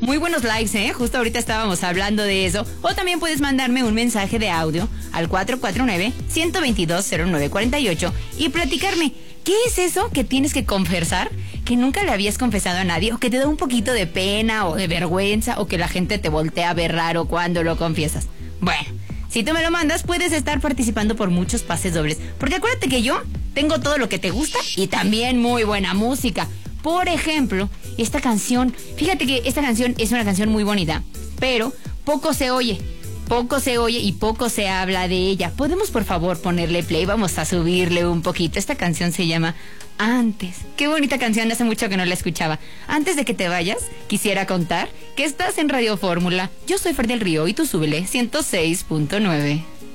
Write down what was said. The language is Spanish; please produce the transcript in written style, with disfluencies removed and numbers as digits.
Muy buenos likes, ¿eh? Justo ahorita estábamos hablando de eso. O también puedes mandarme un mensaje de audio al 449-122-0948 y platicarme, ¿qué es eso que tienes que confesar que nunca le habías confesado a nadie? O que te da un poquito de pena o de vergüenza, o que la gente te voltea a ver raro cuando lo confiesas. Bueno, si tú me lo mandas, puedes estar participando por muchos pases dobles. Porque acuérdate que yo tengo todo lo que te gusta y también muy buena música. Por ejemplo, esta canción, fíjate que esta canción es una canción muy bonita, pero poco se oye y poco se habla de ella. ¿Podemos por favor ponerle play? Vamos a subirle un poquito. Esta canción se llama Antes. Qué bonita canción, hace mucho que no la escuchaba. Antes de que te vayas, quisiera contar que estás en Radio Fórmula. Yo soy Fer del Río y tú súbele 106.9.